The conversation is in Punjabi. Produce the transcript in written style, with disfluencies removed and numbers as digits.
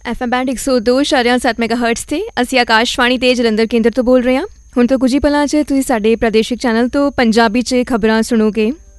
FM ਬੈਂਡ 102.7 ਮੈਗਾਹਰਟਜ਼ ਤੇ ਅਸੀਂ ਆਕਾਸ਼ਵਾਣੀ ਤੇ ਜਲੰਧਰ ਕੇਂਦਰ ਤੋਂ ਬੋਲ ਰਹੇ ਹਾਂ। ਹੁਣ ਤੋਂ ਕੁਝ ਹੀ ਪਲਾਂ 'ਚ ਤੁਸੀਂ ਸਾਡੇ ਪ੍ਰਾਦੇਸ਼ਿਕ ਚੈਨਲ ਤੋਂ ਪੰਜਾਬੀ 'ਚ ਖਬਰਾਂ ਸੁਣੋਗੇ।